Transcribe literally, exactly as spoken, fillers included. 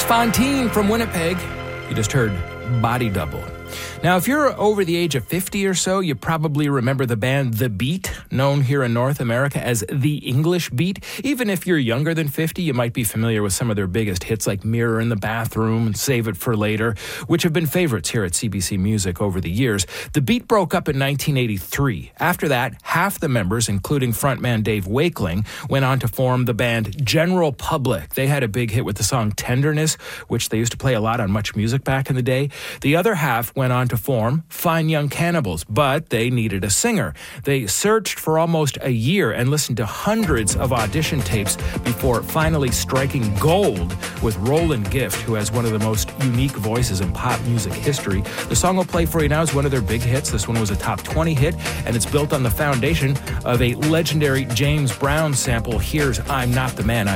Fontaine from Winnipeg. You just heard Body Double. Now, if you're over the age of fifty or so, you probably remember the band The Beat, known here in North America as The English Beat. Even if you're younger than fifty, you might be familiar with some of their biggest hits like Mirror in the Bathroom and Save It for Later, which have been favorites here at C B C Music over the years. The Beat broke up in nineteen eighty-three. After that, half the members, including frontman Dave Wakeling, went on to form the band General Public. They had a big hit with the song Tenderness, which they used to play a lot on Much Music back in the day. The other half went on to form Fine Young Cannibals, but they needed a singer. They searched for almost a year and listened to hundreds of audition tapes before finally striking gold with Roland Gift, who has one of the most unique voices in pop music history. The song we'll play for you now is one of their big hits. This one was a top twenty hit, and it's built on the foundation of a legendary James Brown sample. Here's I'm Not the Man I